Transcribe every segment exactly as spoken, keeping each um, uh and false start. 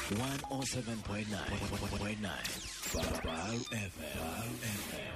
one oh seven point nine Baal F M.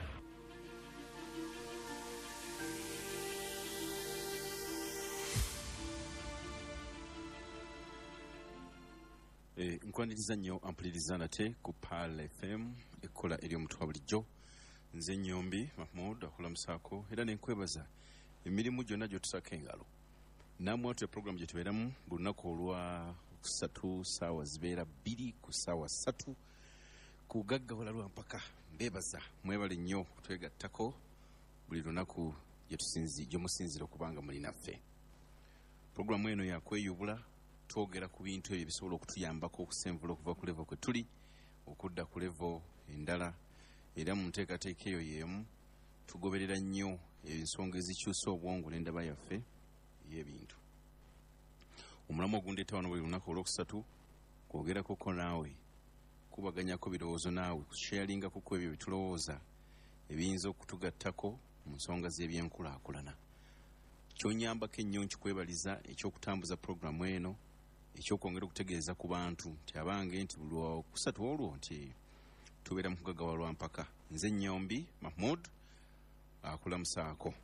Eh, nkwaniriza nnyo ampuliriza nate ku Baal F M ekola eri omutwa bulijjo. Nze Nyombi Mahmoud akulamusaako era nenkwebaza emirimu gyonna gyotusako engalo. Namwe ate program gye tubeeramu buli lunaku olwa kusatu ssaawa zibeera bbiri ku ssaawa ssatu ku gaggawala lwa mpaka. Mbeebaza mwebale nnyo twegattako buli lunaku gye tusinzi gye musinzira okubanga muli naffe. Programu eno yakweyubula, twogera ku bintu ebyo bisobola okutuyambako okusenvula okuva ku level kwe tuli okudda ku level endala, era mu nteekateeka eyo y'emu tugoberera nnyo ensonga ezikyusa obwongo n'endaba yaffe y'ebintu. Omulamu ogundeeta wano buli lunaku olwokusatu kwogerako naawe, kubaganyako birowoozo naawe, kusharingako ku ebyo bitulowooza ebiyinza okutugattako mu nsonga z'ebyenkulaakulana. Kyonyambako ennyo nkikwebaliza ekyokutambuza programu eno, ekyokwongera okutegeeza ku bantu nti abange nti buli lwokusatu olwo nti tubeera mu kugaggawa lwa mpaka. Nze Nyombi Mahmoud akulamusaako.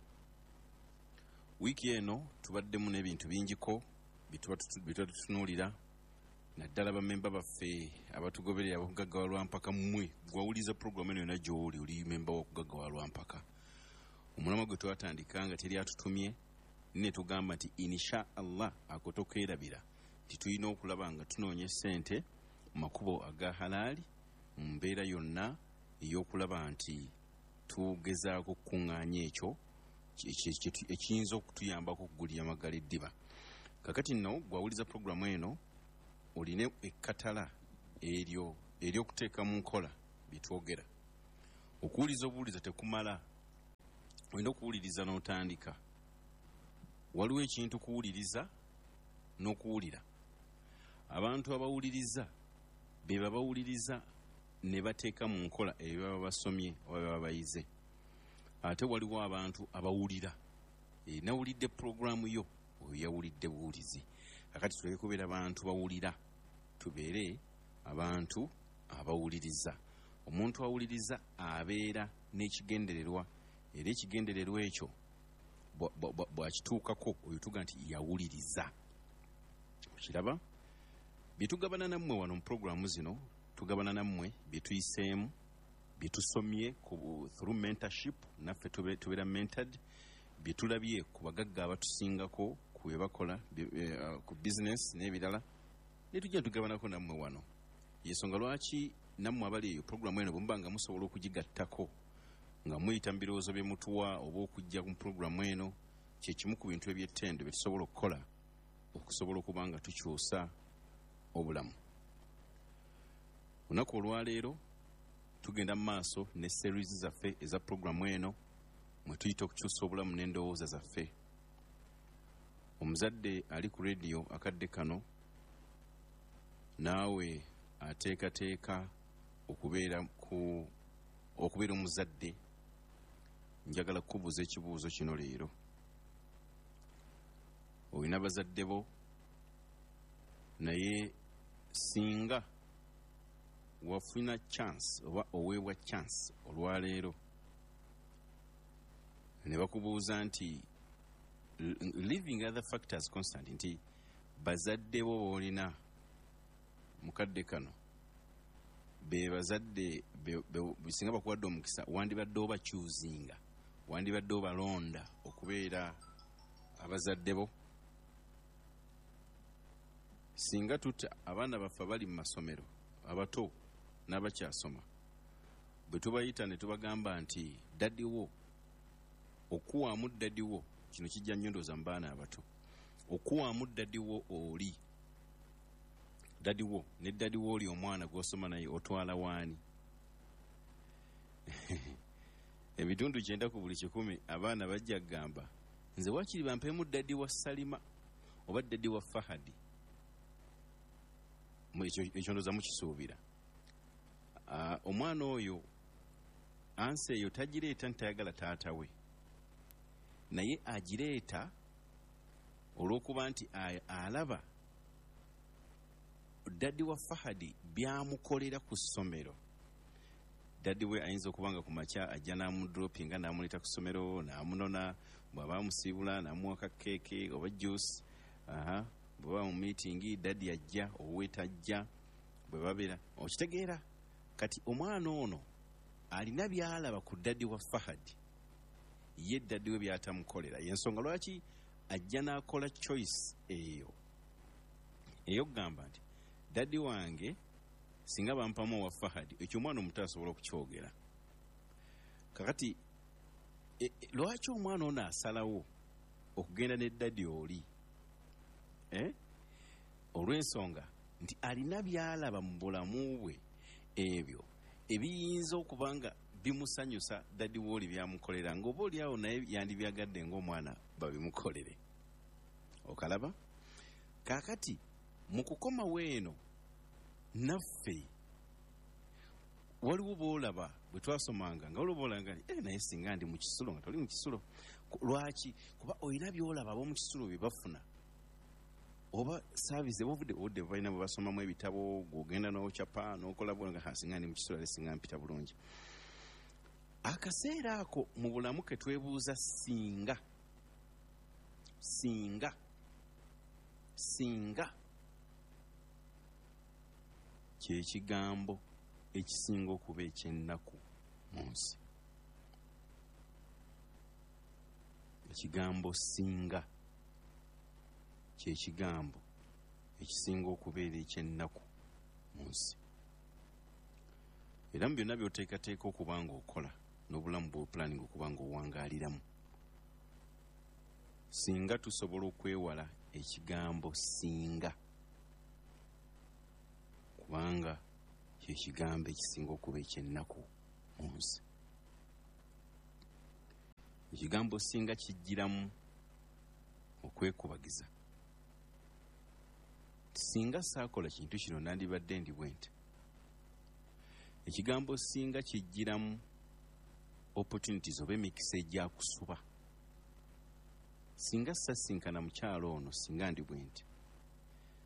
Wiiki eno tubaddemu n'ebintu bingiko bituba tutunuulira, naddala bammemba baffe abatugoberera abakugaggawa lwa mpaka. Mmwe gwawuliza programu eno yonna gy'oli oli memba w'okugaggawa lwa mpaka. Omulama gwe twatandika nga teri atutumye ne tugamba nti insha Allah akotokeerabira nti tulina okulaba nga tunoonya ssente mu makubo aga halaali mu mbeera yonna ey'okulaba nti tugezaako okukuŋŋaanya ekyo ekiyinza okutuyambako okugulira amagala eddiba. Kakati nno gwawuliza programu eno olina ekkatala eryo ery'okuteeka mu nkola bitwogera. Okuwuliza obuwuliza tekumala, olina okuwuliriza n'otandika. Waliwo ekintu kuwuliriza n'okuwulira. Abantu abawuliriza be babawuliriza ne bateeka mu nkola ebyo baba basomye oba baba bayize. Ate waliwo abantu abawulira. E, nawulidde programu yo oyo yawulidde buwulizi. Kakati tuleke kubeera abantu bawulira, tubeere abantu abawuliriza. Omuntu awuliriza abeera n'ekigendererwa, era ekigendererwa ekyo bw'akituukako oyo tuga nti yawuliriza. Okiraba? Byetugabana nammwe wano mu programu zino, tugabana nammwe byetuyiseemu, byetusomye through mentorship, naffe tubeera mentored, byetulabye ku bagagga abatusingako ku bye bakola ku business n'ebirala, ne tujja tugabanako nammwe wano. Yensonga lwaki nammwe abali eyo programu eno bwe muba nga musobola okugigattako nga muyita mu birowoozo bye mutuwa oba okujja mu programu eno, kye kimu ku bintu eby'ettendo bye tusobola okukola okusobola okuba nga tukyusa obulamu. Olunaku olwaleero tugenda mu maaso ne series zaffe eza programu eno mwe tuyita okukyusa obulamu n'endowooza zaffe. Omuzadde ali ku radio akadde kano, naawe ateekateeka okubeera ku okubeera omuzadde, njagala kukubuuza ekibuuzo kino leero. Olina bazadde bo, naye singa wafuna chance oba oweebwa chance olwaleero ne bakubuuza nti living other factors constant, nti bazadde bo boolina mukadde kano be bazadde bisinga bakuwadde omukisa, wandibadde oba choosing, wandibadde obalonda okubeera abazadde bo. Singa tuta abaana baffe bali mu masomero abato n'abakyasoma, bwe tubayita ne tubagamba nti daddi wo, okuwaamu daddi wo, kino kijja nnyondoza mu baana abato, okuwaamu daddi wo oli, daddi wo ne daddi wo oli omwana gw'osoma naye otwala waani? Ebitundu kyenda ku buli kikumi abaana bajja kugamba nze wakiri bampeemu daddi wa Salima oba daddi wa Fahadi. Ekyo ndoza mukisuubira. Uh, omwana oyo ansi eyo tagireeta ntayagala taata we, naye agireeta olw'okuba nti alaba daddi wa Fahadi byamukolera ku ssomero. Daddi we ayinza okubanga ku makya ajja n'amudropinga n'amuleeta ku ssomero n'amunona, bw'aba amusiibula n'amuwa ka keeke oba juice. Aha, bw'aba mu meeting daddi ajja owe tajja, bwe babeera okitegeera. Kati omwana ono alina byalaba ku daddi wa Fahadi, ye daddi we byatamukolera. Y'ensonga lwaki ajja n'akola choice eyo ey'okugamba nti daddi wange singa bampamu wa Fahadi, ekyo omwana omuto asobola okukyogera. Kakati e, e, lwaki omwana ono asalawo okugenda ne daddi oli? Eh? Olw'ensonga nti alina byalaba mu bulamu bwe ebyo ebiyinza okubanga bimusanyusa daddi wooli byamukolera, ng'oba oli awo naye yandibyagadde ng'omwana babimukolere. Okalaba? Kaakati mu kukoma weeno naffe waliwo boolaba bwe twasomanga nga waliwo boolanga nti eh, naye singa ndi mu kisulo nga toli mu kisulo. Lwaki? Kuba olina byolaba ab'omu kisulo bye bafuna, oba saaviisi bovudde obudde balina bwe basomamu ebitabo, gw'ogenda n'okyapa n'okola bwonga ha singa ndi mu kisulo ale singa mpita bulungi. Akaseera ako mu bulamu ke twebuuza singa singa singa kye kigambo ekisinga okuba eky'ennaku mu nsi. Ekigambo singa kye kigambo ekisinga okubeera eky'ennaku mu nsi. Era mu byonna by'oteekateeka okuba ng'okola n'obulamu bw'opulaninga okuba ng'owangaaliramu, singa tusobola okwewala ekigambo singa, kubanga kye kigambo ekisinga okuba eky'ennaku mu nsi. Ekigambo singa kijjiramu okwekubagiza. Singa saakola kintu kino nandibadde ndi bwente. Ekigambo singa kijjiramu opportunities oba emikisa egya kusuba. Singa sasinkana mukyalo ono singa ndi bwente.